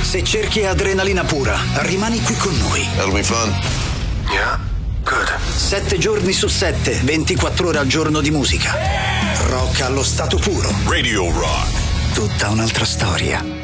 Se cerchi adrenalina pura, rimani qui con noi. That'll be fun. Yeah, good. 7 giorni su 7, 24 ore al giorno di musica. Rock allo stato puro. Radio Rock. Tutta un'altra storia.